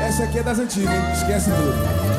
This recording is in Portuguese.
Essa aqui é das antigas, hein? Esquece tudo.